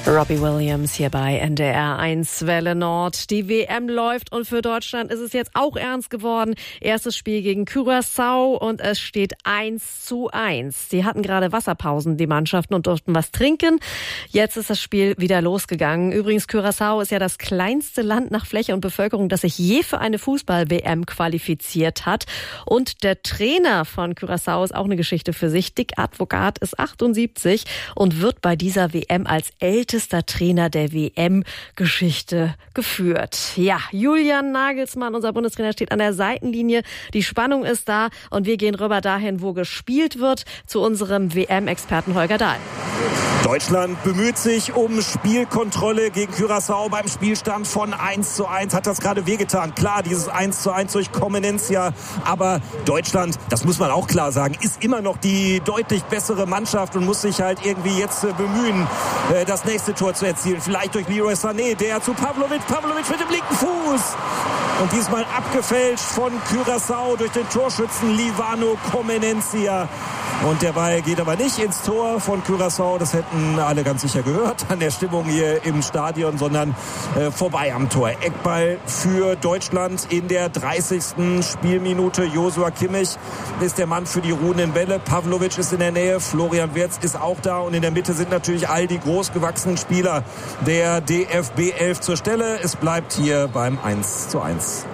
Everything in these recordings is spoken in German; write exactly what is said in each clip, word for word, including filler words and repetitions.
Robbie Williams hier bei N D R eins Welle Nord. Die W M läuft und für Deutschland ist es jetzt auch ernst geworden. Erstes Spiel gegen Curaçao und es steht eins zu eins. Sie hatten gerade Wasserpausen, die Mannschaften, und durften was trinken. Jetzt ist das Spiel wieder losgegangen. Übrigens, Curaçao ist ja das kleinste Land nach Fläche und Bevölkerung, das sich je für eine Fußball-W M qualifiziert hat. Und der Trainer von Curaçao ist auch eine Geschichte für sich. Dick Advokat ist achtundsiebzig und wird bei dieser W M als ältester Trainer der W M-Geschichte geführt. Ja, Julian Nagelsmann, unser Bundestrainer, steht an der Seitenlinie. Die Spannung ist da und wir gehen rüber dahin, wo gespielt wird, zu unserem W M-Experten Holger Dahl. Deutschland bemüht sich um Spielkontrolle gegen Curaçao beim Spielstand von eins zu eins. Hat das gerade wehgetan? Klar, dieses eins zu eins durch Comenencia. Aber Deutschland, das muss man auch klar sagen, ist immer noch die deutlich bessere Mannschaft und muss sich halt irgendwie jetzt bemühen, das nächste Tor zu erzielen. Vielleicht durch Leroy Sané, der zu Pavlovic. Pavlovic mit dem linken Fuß. Und diesmal abgefälscht von Curaçao durch den Torschützen Livano Comenencia. Und der Ball geht aber nicht ins Tor von Curaçao. Das hätten alle ganz sicher gehört an der Stimmung hier im Stadion, sondern äh, vorbei am Tor. Eckball für Deutschland in der dreißigsten Spielminute. Joshua Kimmich ist der Mann für die ruhenden Bälle. Pavlovic ist in der Nähe. Florian Wirtz ist auch da. Und in der Mitte sind natürlich all die großgewachsenen Spieler der D F B elf zur Stelle. Es bleibt hier beim eins zu eins.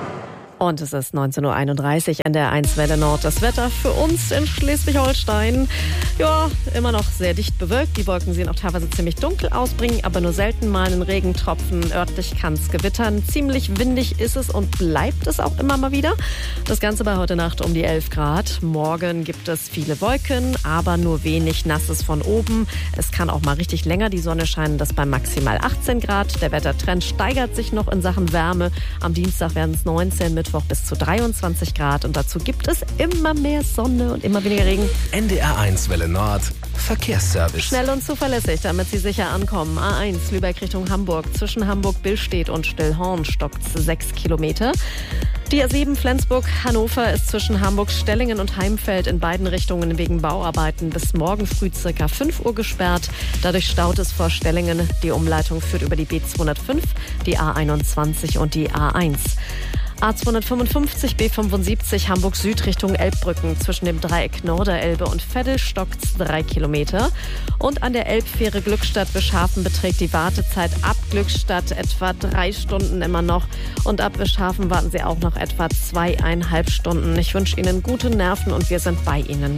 Und es ist neunzehn Uhr einunddreißig an der eins Welle Nord. Das Wetter für uns in Schleswig-Holstein, ja, immer noch sehr dicht bewölkt. Die Wolken sehen auch teilweise ziemlich dunkel aus, bringen aber nur selten mal einen Regentropfen. Örtlich kann es gewittern. Ziemlich windig ist es und bleibt es auch immer mal wieder. Das Ganze bei heute Nacht um die elf Grad. Morgen gibt es viele Wolken, aber nur wenig Nasses von oben. Es kann auch mal richtig länger die Sonne scheinen. Das bei maximal achtzehn Grad. Der Wettertrend steigert sich noch in Sachen Wärme. Am Dienstag werden es neunzehn, mit Mittwoch bis zu dreiundzwanzig Grad und dazu gibt es immer mehr Sonne und immer weniger Regen. N D R eins Welle Nord, Verkehrsservice. Schnell und zuverlässig, damit Sie sicher ankommen. A eins Lübeck Richtung Hamburg. Zwischen Hamburg-Billstedt und Stillhorn stockt sechs Kilometer. Die A sieben Flensburg-Hannover ist zwischen Hamburg-Stellingen und Heimfeld in beiden Richtungen wegen Bauarbeiten bis morgen früh circa fünf Uhr gesperrt. Dadurch staut es vor Stellingen. Die Umleitung führt über die B zweihundertfünf, die A einundzwanzig und die A eins. A zweihundertfünfundfünfzig, B fünfundsiebzig, Hamburg Süd Richtung Elbbrücken. Zwischen dem Dreieck Norderelbe und Veddel stockt's drei Kilometer. Und an der Elbfähre Glückstadt-Wischhafen beträgt die Wartezeit ab Glückstadt etwa drei Stunden immer noch. Und ab Wischhafen warten Sie auch noch etwa zweieinhalb Stunden. Ich wünsche Ihnen gute Nerven und wir sind bei Ihnen.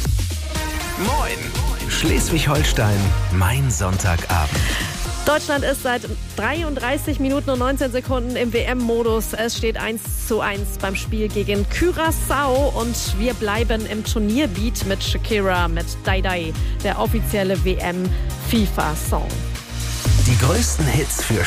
Moin! Schleswig-Holstein, mein Sonntagabend. Deutschland ist seit dreiunddreißig Minuten und neunzehn Sekunden im W M-Modus. Es steht eins zu eins beim Spiel gegen Curaçao und wir bleiben im Turnierbeat mit Shakira, mit Dai Dai, der offizielle W M-FIFA-Song. Die größten Hits für